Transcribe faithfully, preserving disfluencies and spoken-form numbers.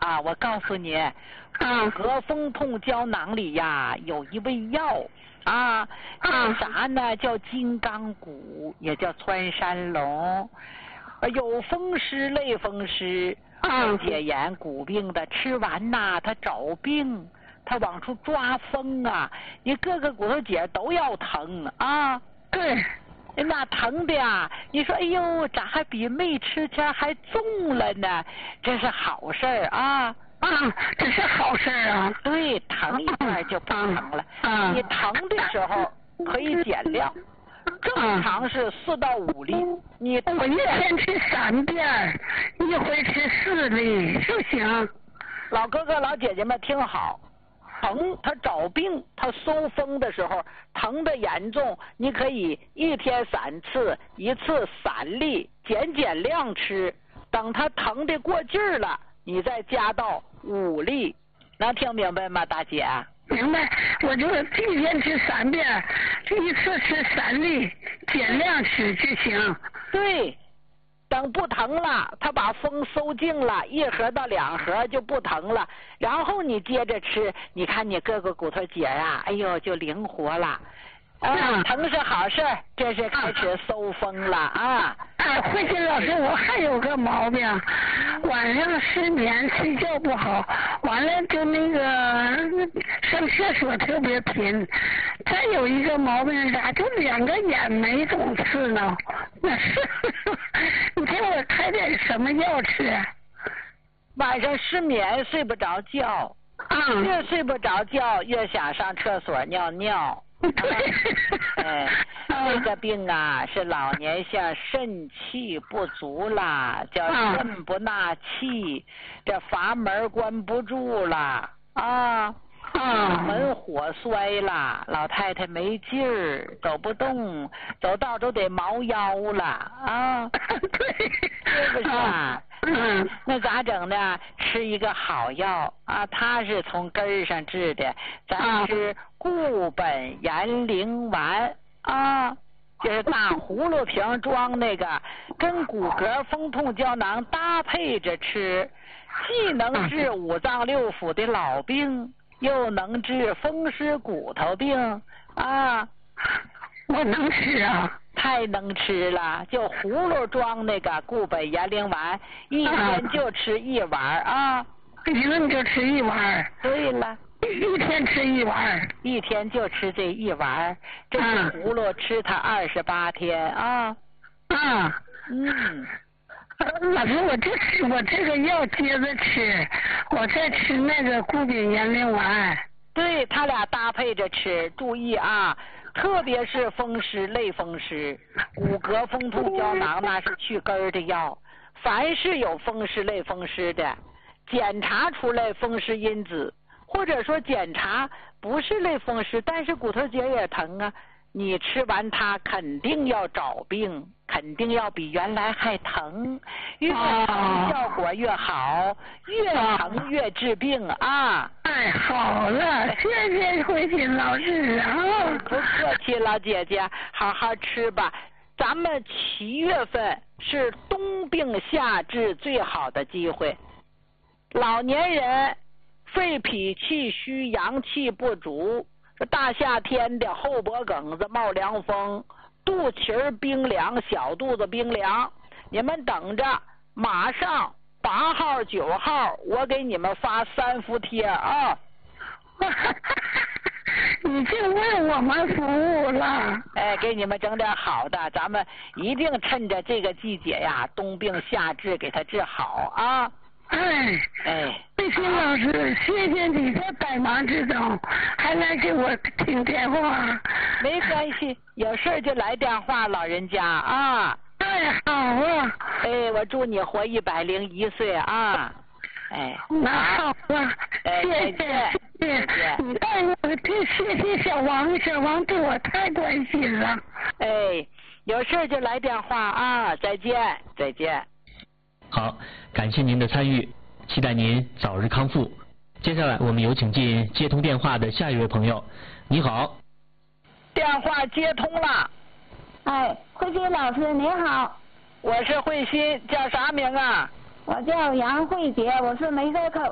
啊，我告诉你，骨骼风痛胶囊里呀有一味药啊，叫啥呢？叫金刚骨，也叫穿山龙，有风湿、类风湿、解炎骨病的，吃完呐，他找病，他往出抓风啊，你各个骨头节都要疼啊。 对。 那疼的呀，你说哎呦，咋还比没吃前还重了呢？这是好事儿啊！ 啊，这是好事儿啊！ 对，疼一段就不疼了。啊，你疼的时候可以减量，正常是四到五粒。你我一天吃三遍，一回吃四粒就行。 老哥哥、老姐姐们听好。疼，他找病，他收风的时候疼的严重，你可以一天三次，一次三粒，减减量吃。等他疼的过劲儿了，你再加到五粒。能听明白吗，大姐？ 明白，我就一天吃三遍，一次吃三粒，减量吃就行。 对。等不疼了，他把风收净了，一盒到两盒就不疼了。然后你接着吃，你看你各个骨头节啊，哎呦就灵活了。啊，疼是好事，这是开始收风了啊！ 啊，慧心老师，我还有个毛病，晚上失眠，睡觉不好，完了就那个上厕所特别频。再有一个毛病是啥？就两个眼眉总刺挠。那是，你给我开点什么药吃？ 晚上失眠，睡不着觉。 啊。 越睡不着觉，越想上厕所尿尿。哎，这个病啊是老年性肾气不足啦，叫肾不纳气，这阀门关不住了啊，门火衰了，老太太没劲儿，走不动，走道都得猫腰了啊，是不是啊？嗯，那咋整呢？吃一个好药啊，它是从根儿上治的，咱吃固本延龄丸啊，就是大葫芦瓶装那个，跟骨骼风痛胶囊搭配着吃，既能治五脏六腑的老病，又能治风湿骨头病啊。 我能吃啊。 太能吃了，就葫芦装那个固本延龄丸，一天就吃一丸啊！ 一顿就吃一丸。 对了， 一天吃一丸， 一天就吃这一丸，这个葫芦吃它二十八天啊！ 啊， 嗯。 老师，我这吃我这个药接着吃，我再吃那个固本延龄丸。 对，他俩搭配着吃，注意啊！特别是风湿、类风湿、骨骼风痛胶囊，那是去根儿的药。凡是有风湿、类风湿的，检查出来风湿因子，或者说检查不是类风湿，但是骨头节也疼啊，你吃完它肯定要找病，肯定要比原来还疼，越疼效果越好，越疼越治病啊！ 太好了，谢谢慧心老师啊！ 不客气，老姐姐，好好吃吧。咱们七月份是冬病夏治最好的机会，老年人肺脾气虚，阳气不足，这大夏天的后脖梗子冒凉风，肚脐冰凉，小肚子冰凉，你们等着，马上八号九号我给你们发三伏贴啊！ 你就为我们服务了。 哎，给你们整点好的，咱们一定趁着这个季节呀，冬病夏治，给他治好啊！ 哎哎， 慧心老师，谢谢你这百忙之中还来给我听电话。 没关系，有事就来电话，老人家啊。 哎，好啊。 哎，我祝你活一百零一岁啊！哎， 那好啊， 哎、 谢谢谢谢，你带我这谢谢小王，小王对我太关心了。 哎，有事就来电话啊！再见，再见。 好，感谢您的参与，期待您早日康复。接下来我们有请进接通电话的下一位朋友。你好。 电话接通了。 哎，慧心老师您好。 我是慧心，叫啥名啊？ 我叫杨慧杰，我是梅河口